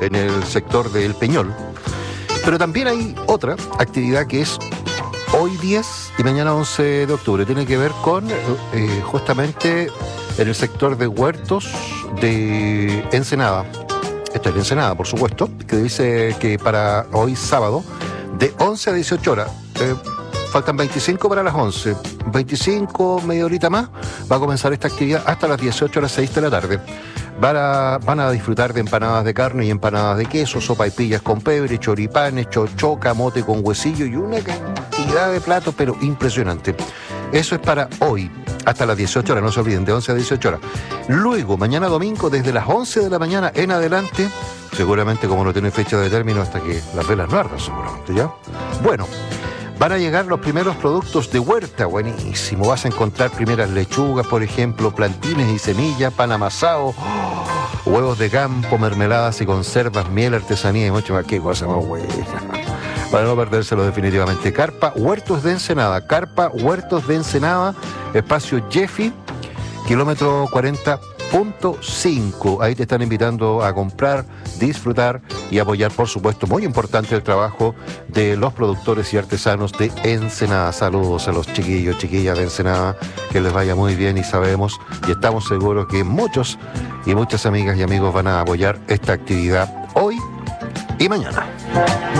en el sector del Peñol. Pero también hay otra actividad que es hoy 10 y mañana 11 de octubre. Tiene que ver con justamente en el sector de huertos de Ensenada. Esto es de Ensenada, por supuesto, que dice que para hoy sábado, de 11 a 18 horas, faltan 25 para las 11, 25, media horita más, va a comenzar esta actividad hasta las 18 horas 6 de la tarde. Van a disfrutar de empanadas de carne y empanadas de queso, sopaipillas con pebre, choripanes, chochoca, mote con huesillo y una cantidad de platos, pero impresionante. Eso es para hoy, hasta las 18 horas, no se olviden, de 11 a 18 horas. Luego, mañana domingo, desde las 11 de la mañana en adelante, seguramente como no tiene fecha de término hasta que las velas no ardan, seguramente, ¿ya? Bueno, van a llegar los primeros productos de huerta, buenísimo. Vas a encontrar primeras lechugas, por ejemplo, plantines y semillas, pan amasado, huevos de campo, mermeladas y conservas, miel, artesanía y mucho más. Qué cosa más buena. Para no perdérselo definitivamente. Carpa Huertos de Ensenada. Carpa Huertos de Ensenada, espacio Jeffy, kilómetro 40.5. Ahí te están invitando a comprar, disfrutar y apoyar, por supuesto, muy importante el trabajo de los productores y artesanos de Ensenada. Saludos a los chiquillos, chiquillas de Ensenada, que les vaya muy bien y sabemos y estamos seguros que muchos y muchas amigas y amigos van a apoyar esta actividad hoy y mañana.